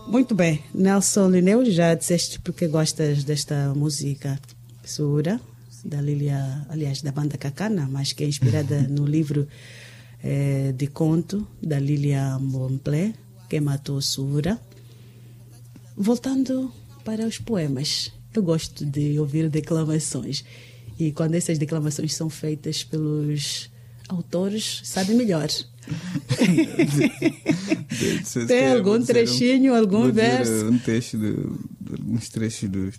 Muito bem, Nelson Lineu, já disseste porque gostas desta música Sura, da Lilia, aliás, da banda Cacana, mas que é inspirada no livro de conto da Lilia Mbomble, que matou Sura. Voltando para os poemas, eu gosto de ouvir declamações, e quando essas declamações são feitas pelos autores, sabe melhor. Tem algum trechinho, algum verso? Um texto uns trechos